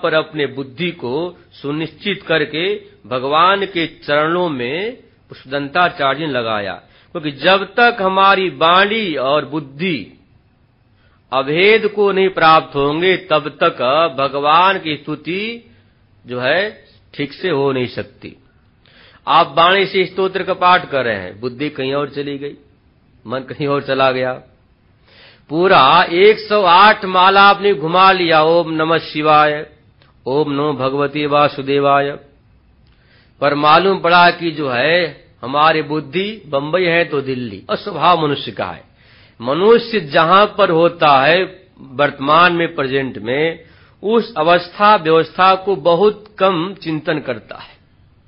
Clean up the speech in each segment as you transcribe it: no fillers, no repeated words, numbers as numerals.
पर अपने बुद्धि को सुनिश्चित करके भगवान के चरणों में पुष्पदंताचार्य ने लगाया, क्योंकि जब तक हमारी वाणी और बुद्धि अभेद को नहीं प्राप्त होंगे तब तक भगवान की स्तुति जो है ठीक से हो नहीं सकती। आप वाणी से स्तोत्र का पाठ कर रहे हैं, बुद्धि कहीं और चली गई, मन कहीं और चला गया, पूरा 108 माला आपने घुमा लिया, ओम नमः शिवाय, ओम नमो भगवते वासुदेवाय, पर मालूम पड़ा कि जो है हमारी बुद्धि बंबई है तो दिल्ली। और स्वभाव मनुष्य का है, मनुष्य जहां पर होता है वर्तमान में, प्रेजेंट में, उस अवस्था व्यवस्था को बहुत कम चिंतन करता है।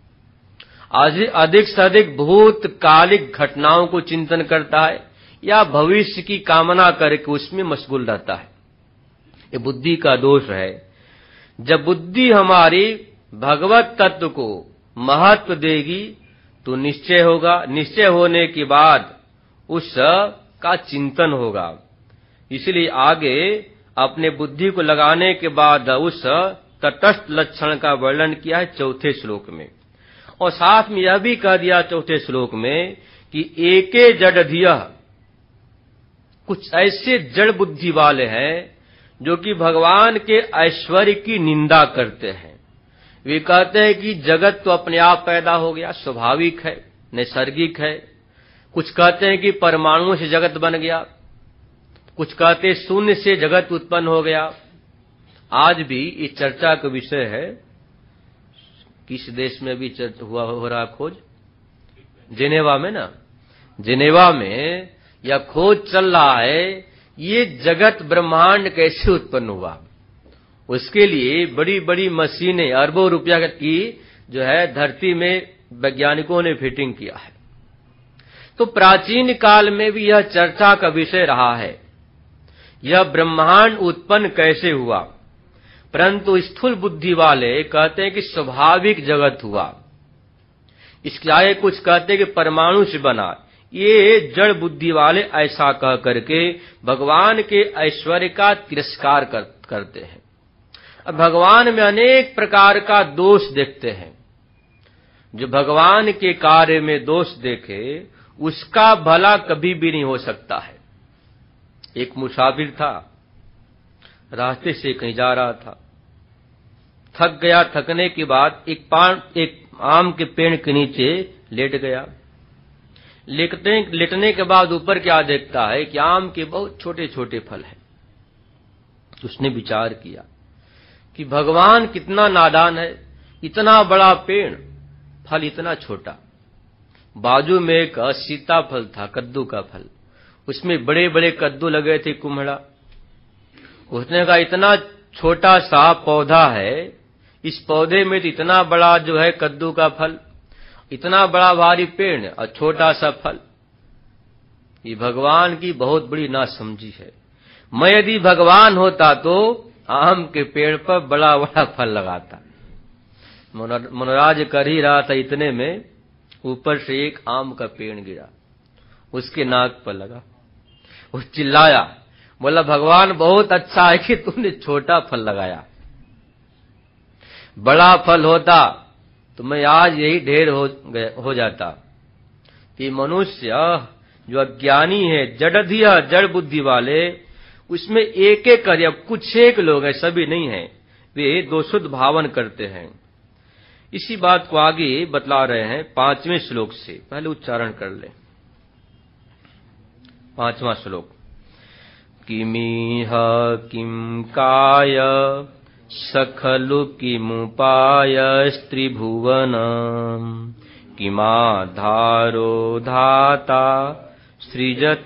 अधिक से अधिक भूतकालिक घटनाओं को चिंतन करता है या भविष्य की कामना करके उसमें मशगूल रहता है। ये बुद्धि का दोष है। जब बुद्धि हमारी भगवत तत्व को महत्व देगी तो निश्चय होगा, निश्चय होने के बाद उस का चिंतन होगा। इसलिए आगे अपने बुद्धि को लगाने के बाद उस तटस्थ लक्षण का वर्णन किया है चौथे श्लोक में, और साथ में यह भी कह दिया चौथे श्लोक में कि एके जडधियः, कुछ ऐसे जड़ बुद्धि वाले हैं जो कि भगवान के ऐश्वर्य की निंदा करते हैं। वे कहते हैं कि जगत तो अपने आप पैदा हो गया, स्वाभाविक है, नैसर्गिक है। कुछ कहते हैं कि परमाणुओं से जगत बन गया, कुछ कहते हैं शून्य से जगत उत्पन्न हो गया। आज भी इस चर्चा का विषय है। किस देश में भी हो रहा खोज? जेनेवा में ना, जेनेवा में यह खोज चल रहा है, ये जगत ब्रह्मांड कैसे उत्पन्न हुआ। उसके लिए बड़ी बड़ी मशीनें, अरबों रुपया की जो है धरती में वैज्ञानिकों ने फिटिंग किया है। तो प्राचीन काल में भी यह चर्चा का विषय रहा है, यह ब्रह्मांड उत्पन्न कैसे हुआ। परंतु स्थूल बुद्धि वाले कहते हैं कि स्वाभाविक जगत हुआ। इसके आगे कुछ कहते हैं कि परमाणु से बना। ये जड़ बुद्धि वाले ऐसा कह करके भगवान के ऐश्वर्य का तिरस्कार करते हैं। अब भगवान में अनेक प्रकार का दोष देखते हैं। जो भगवान के कार्य में दोष देखे उसका भला कभी भी नहीं हो सकता है। एक मुसाफिर था, रास्ते से कहीं जा रहा था, थक गया। थकने के बाद एक आम के पेड़ के नीचे लेट गया। लेटने के बाद ऊपर क्या देखता है कि आम के बहुत छोटे छोटे फल हैं। उसने विचार किया कि भगवान कितना नादान है, इतना बड़ा पेड़, फल इतना छोटा। बाजू में एक सीताफल था, कद्दू का फल, उसमें बड़े बड़े कद्दू लगे थे, कुम्हड़ा। उसने कहा इतना छोटा सा पौधा है, इस पौधे में तो इतना बड़ा जो है कद्दू का फल, इतना बड़ा भारी पेड़ और छोटा सा फल। ये भगवान की बहुत बड़ी नासमझी है। मैं यदि भगवान होता तो आम के पेड़ पर बड़ा बड़ा फल लगाता। मनोराज कर ही रहा था, इतने में ऊपर से एक आम का पेड़ गिरा, उसके नाक पर लगा। वो चिल्लाया, बोला भगवान बहुत अच्छा है कि तुमने छोटा फल लगाया, बड़ा फल होता तो मैं आज यही ढेर हो जाता। कि मनुष्य जो अज्ञानी है, जड़धिया, जड़ बुद्धि वाले, उसमें एक एक कर, कुछ एक लोग हैं, सभी नहीं हैं, वे दोषुद्ध भावन करते हैं। इसी बात को आगे बतला रहे हैं 5वें श्लोक से। पहले उच्चारण कर ले 5वां श्लोक। किमिह किम काय सखलु किमुपाय स्त्रिभुवन किमाधारो धाता सृजति